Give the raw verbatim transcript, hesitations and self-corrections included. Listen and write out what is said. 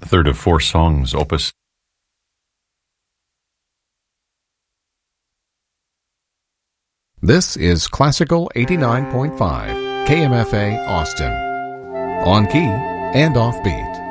third of four songs, opus. This is Classical eighty-nine point five, K M F A Austin. On key and offbeat.